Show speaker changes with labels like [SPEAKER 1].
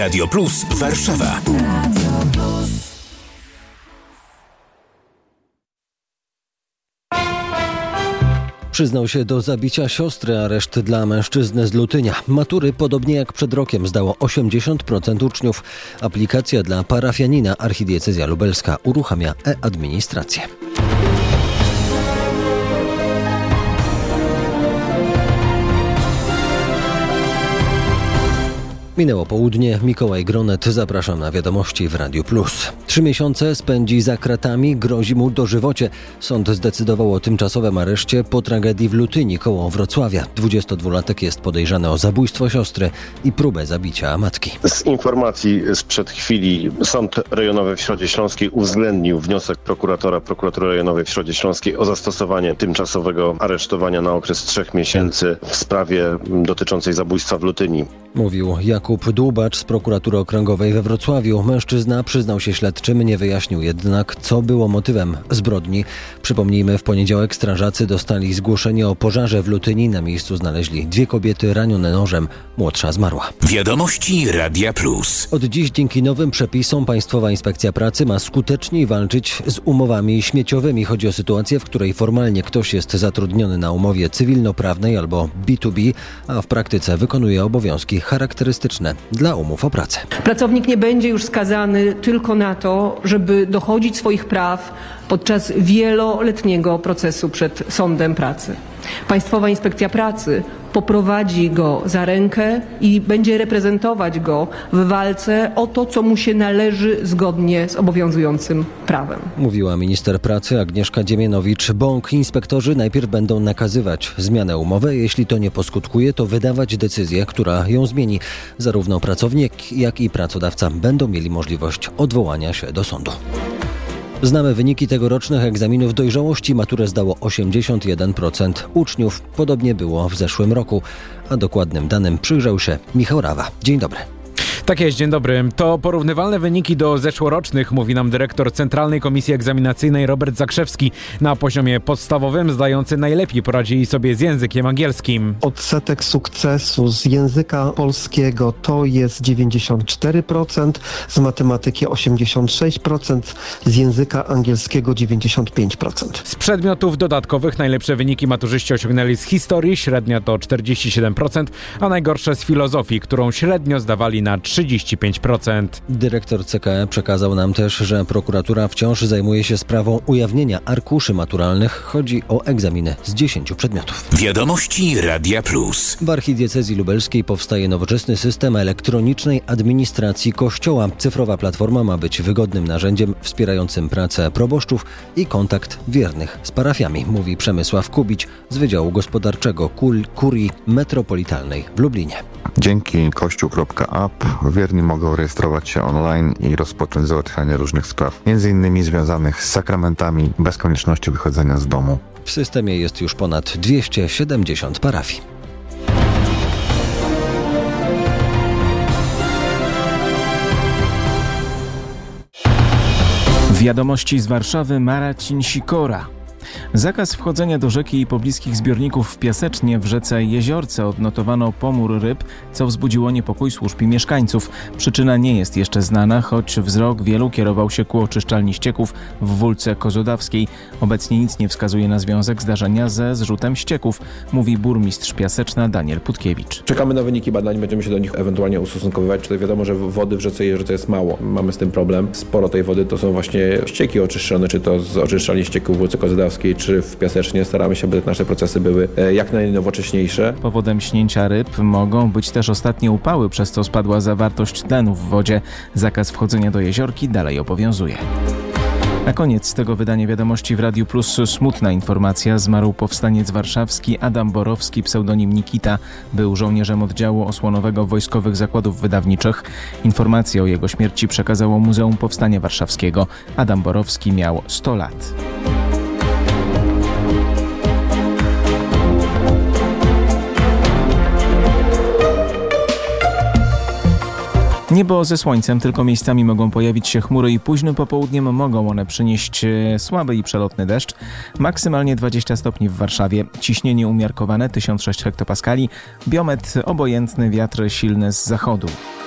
[SPEAKER 1] Radio Plus Warszawa.
[SPEAKER 2] Przyznał się do zabicia siostry, areszt dla mężczyzny z Lutynia. Matury, podobnie jak przed rokiem, zdało 80% uczniów. Aplikacja dla parafianina Archidiecezja Lubelska uruchamia e-administrację. Minęło południe. Mikołaj Gronet, zapraszam na wiadomości w Radiu Plus. 3 miesiące spędzi za kratami, grozi mu dożywocie. Sąd zdecydował o tymczasowym areszcie po tragedii w Lutyni koło Wrocławia. 22-latek jest podejrzany o zabójstwo siostry i próbę zabicia matki.
[SPEAKER 3] Z informacji sprzed chwili Sąd Rejonowy w Środzie Śląskiej uwzględnił wniosek prokuratury rejonowej w Środzie Śląskiej o zastosowanie tymczasowego aresztowania na okres 3 miesięcy w sprawie dotyczącej zabójstwa w Lutyni.
[SPEAKER 2] Mówił Jakub Dłubacz z prokuratury okręgowej we Wrocławiu. Mężczyzna przyznał się śledczym, nie wyjaśnił jednak, co było motywem zbrodni. Przypomnijmy, w poniedziałek strażacy dostali zgłoszenie o pożarze w Lutyni. Na miejscu znaleźli 2 kobiety ranione nożem. Młodsza zmarła.
[SPEAKER 1] Wiadomości Radia Plus.
[SPEAKER 2] Od dziś dzięki nowym przepisom Państwowa Inspekcja Pracy ma skuteczniej walczyć z umowami śmieciowymi. Chodzi o sytuację, w której formalnie ktoś jest zatrudniony na umowie cywilnoprawnej albo B2B, a w praktyce wykonuje obowiązki charakterystyczne dla umów o pracę.
[SPEAKER 4] Pracownik nie będzie już skazany tylko na to, żeby dochodzić swoich praw podczas wieloletniego procesu przed sądem pracy. Państwowa Inspekcja Pracy poprowadzi go za rękę i będzie reprezentować go w walce o to, co mu się należy zgodnie z obowiązującym prawem.
[SPEAKER 2] Mówiła minister pracy Agnieszka Dziemianowicz-Bąk. Inspektorzy najpierw będą nakazywać zmianę umowy. Jeśli to nie poskutkuje, to wydawać decyzję, która ją zmieni. Zarówno pracownik, jak i pracodawca będą mieli możliwość odwołania się do sądu. Znamy wyniki tegorocznych egzaminów dojrzałości. Maturę zdało 81% uczniów. Podobnie było w zeszłym roku. A dokładnym danym przyjrzał się Michał Rawa. Dzień dobry.
[SPEAKER 5] Tak jest, dzień dobry. To porównywalne wyniki do zeszłorocznych, mówi nam dyrektor Centralnej Komisji Egzaminacyjnej Robert Zakrzewski. Na poziomie podstawowym zdający najlepiej poradzili sobie z językiem angielskim.
[SPEAKER 6] Odsetek sukcesu z języka polskiego to jest 94%, z matematyki 86%, z języka angielskiego 95%.
[SPEAKER 5] Z przedmiotów dodatkowych najlepsze wyniki maturzyści osiągnęli z historii, średnia to 47%, a najgorsze z filozofii, którą średnio zdawali na 35%.
[SPEAKER 2] Dyrektor CKE przekazał nam też, że prokuratura wciąż zajmuje się sprawą ujawnienia arkuszy maturalnych. Chodzi o egzaminy z 10 przedmiotów.
[SPEAKER 1] Wiadomości Radia Plus.
[SPEAKER 2] W Archidiecezji Lubelskiej powstaje nowoczesny system elektronicznej administracji Kościoła. Cyfrowa platforma ma być wygodnym narzędziem wspierającym pracę proboszczów i kontakt wiernych z parafiami, mówi Przemysław Kubić z Wydziału Gospodarczego Kurii Metropolitalnej w Lublinie.
[SPEAKER 7] Dzięki kościół.app wierni mogą rejestrować się online i rozpocząć załatwianie różnych spraw, m.in. związanych z sakramentami, bez konieczności wychodzenia z domu.
[SPEAKER 2] W systemie jest już ponad 270 parafii.
[SPEAKER 8] Wiadomości z Warszawy, Marcin Sikora. Zakaz wchodzenia do rzeki i pobliskich zbiorników w Piasecznie w rzece Jeziorce odnotowano pomór ryb, co wzbudziło niepokój służb i mieszkańców. Przyczyna nie jest jeszcze znana, choć wzrok wielu kierował się ku oczyszczalni ścieków w Wólce Kozłodawskiej. Obecnie nic nie wskazuje na związek zdarzenia ze zrzutem ścieków, mówi burmistrz Piaseczna Daniel Putkiewicz.
[SPEAKER 9] Czekamy na wyniki badań, będziemy się do nich ewentualnie ustosunkowywać. Tutaj wiadomo, że wody w rzece Jeziorce jest mało. Mamy z tym problem. Sporo tej wody to są właśnie ścieki oczyszczone, czy to z oczyszczalni ścieków w Wólce Kozłodawskiej, czy w Piasecznie. Staramy się, aby nasze procesy były jak najnowocześniejsze.
[SPEAKER 8] Powodem śnięcia ryb mogą być też ostatnie upały, przez co spadła zawartość tlenu w wodzie. Zakaz wchodzenia do jeziorki dalej obowiązuje. Na koniec tego wydania Wiadomości w Radiu Plus smutna informacja. Zmarł powstaniec warszawski Adam Borowski, pseudonim Nikita. Był żołnierzem oddziału osłonowego Wojskowych Zakładów Wydawniczych. Informację o jego śmierci przekazało Muzeum Powstania Warszawskiego. Adam Borowski miał 100 lat. Niebo ze słońcem, tylko miejscami mogą pojawić się chmury i późnym popołudniem mogą one przynieść słaby i przelotny deszcz. Maksymalnie 20 stopni w Warszawie, ciśnienie umiarkowane 1006 hektopaskali, biometr obojętny, wiatr silny z zachodu.